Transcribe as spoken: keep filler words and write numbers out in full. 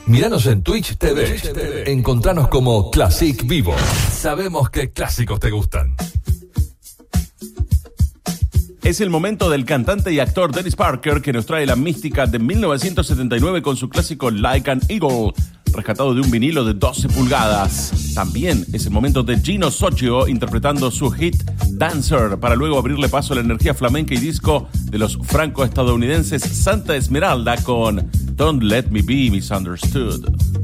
Míranos en Twitch T V. Encontranos como Classic Vivo. Sabemos que clásicos te gustan. Es el momento del cantante y actor Dennis Parker, que nos trae la mística de mil novecientos setenta y nueve con su clásico Like an Eagle, rescatado de un vinilo de doce pulgadas. También es el momento de Gino Socio interpretando su hit Dancer, para luego abrirle paso a la energía flamenca y disco de los franco-estadounidenses Santa Esmeralda con Don't Let Me Be Misunderstood.